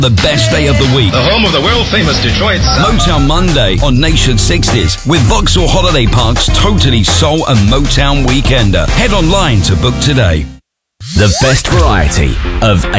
The best day of the week. The home of the world-famous Detroit Sound. Motown Monday on Nation 60s with Vauxhall Holiday Park's totally soul and Motown weekender. Head online to book today. The best variety of